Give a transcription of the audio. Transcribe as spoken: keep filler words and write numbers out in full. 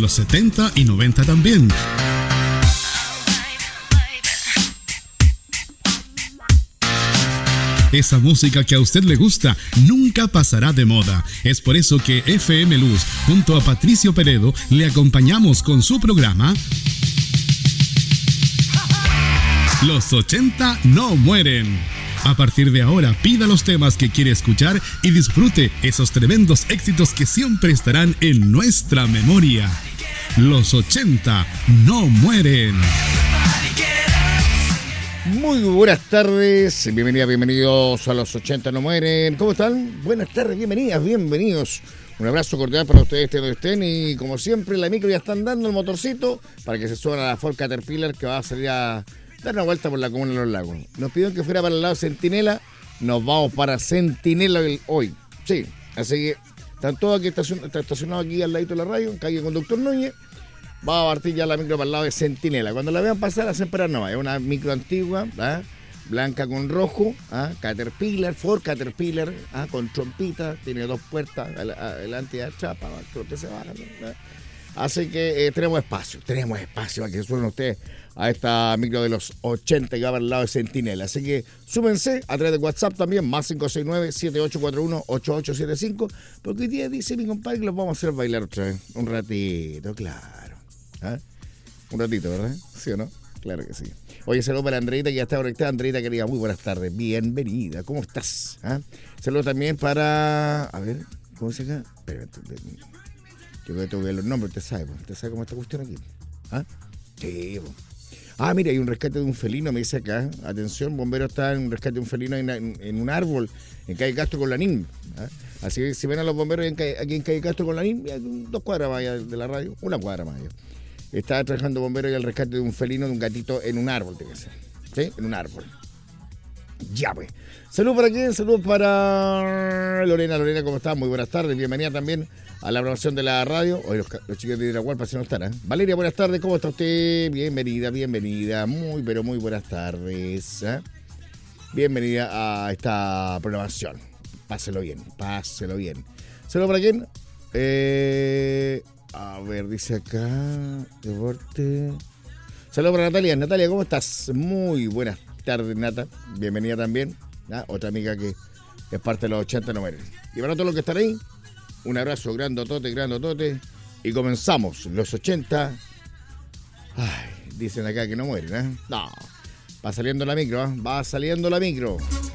de los setenta y noventa también. Esa música que a usted le gusta nunca pasará de moda. Es por eso que F M Luz, junto a Patricio Peredo, le acompañamos con su programa Los ochenta no mueren. A partir de ahora, pida los temas que quiere escuchar y disfrute esos tremendos éxitos que siempre estarán en nuestra memoria. Los ochenta no mueren. Muy buenas tardes, bienvenidas, bienvenidos a Los ochenta no mueren. ¿Cómo están? Buenas tardes, bienvenidas, bienvenidos. Un abrazo cordial para ustedes, estén donde estén. Y como siempre, la micro ya están dando el motorcito para que se suban a la Ford Caterpillar que va a salir a dar una vuelta por la comuna de Los Lagos. Nos pidieron que fuera para el lado de Centinela, nos vamos para Centinela hoy. Sí, así que están todos aquí estacionados aquí al ladito de la radio, en calle Conductor Núñez. Va a partir ya la micro para el lado de Centinela. Cuando la vean pasar, hacen para no. Es una micro antigua, ¿ah? Blanca con rojo, ¿ah? Caterpillar, Ford Caterpillar, ¿ah? Con trompita, tiene dos puertas, adelante y atrás, para que usted se baja, ¿no? Así que eh, tenemos espacio, tenemos espacio para que suenen ustedes a esta micro de los ochenta que va para el lado de Centinela. Así que súmense a través de WhatsApp también, más cinco seis nueve, siete ocho cuatro uno, ocho ocho siete cinco, porque hoy día dice mi compadre que los vamos a hacer bailar otra vez, un ratito, claro. ¿Ah? Un ratito, ¿verdad? ¿Sí o no? Claro que sí. Oye, saludos para Andreita, que ya está conectada. Andreita, querida, muy buenas tardes. Bienvenida. ¿Cómo estás? ¿Ah? Saludos también para... A ver, ¿cómo se llama? Espérate, espérate. Yo creo que tengo que ver los nombres. ¿Usted sabe? ¿Usted sabe cómo está cuestión aquí? ¿Ah? Sí, pues. Ah, mira, hay un rescate de un felino, me dice acá. Atención, bombero está en un rescate de un felino en, en, en un árbol, en calle Castro con Lanín. ¿Ah? Así que si ven a los bomberos en calle, aquí en calle Castro con Lanín, dos cuadras más allá de la radio, una cuadra más allá. Estaba trabajando bombero y el rescate de un felino, de un gatito en un árbol, tiene que ser. ¿Sí? En un árbol. Ya, pues. Saludos para quién, saludos para Lorena. Lorena, ¿cómo estás? Muy buenas tardes. Bienvenida también a la programación de la radio. Hoy los, los chicos de Iragualpa si no están, ¿eh? Valeria, buenas tardes. ¿Cómo está usted? Bienvenida, bienvenida. Muy, pero muy buenas tardes. ¿Eh? Bienvenida a esta programación. Páselo bien, páselo bien. ¿Saludos para quién? Eh... A ver, dice acá, deporte. Saludos para Natalia. Natalia, ¿cómo estás? Muy buenas tardes, Nata. Bienvenida también. ¿Ah? Otra amiga que es parte de los ochenta no mueren. Y para todos los que están ahí, un abrazo grandotote, grandotote. Y comenzamos los ochenta. Ay, dicen acá que no mueren, ¿eh? No. Va saliendo la micro, ¿eh? Va saliendo la micro.